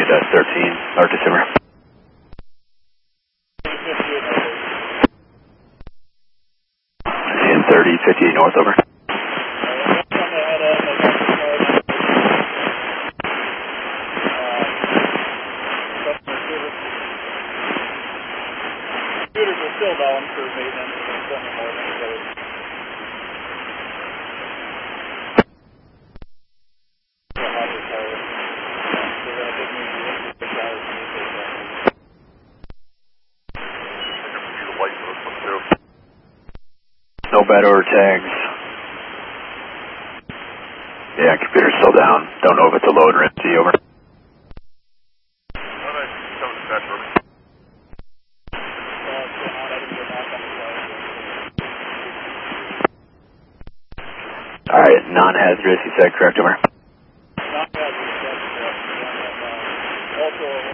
Northwest 13, North December. In 3058 North, over. Computers are still down for maintenance and Sunday morning, so no bad order tags. Yeah, computer's still down. Don't know if it's a load or empty, over. Alright, non-hazardous, you said, correct, over? non-hazardous, that's correct. Also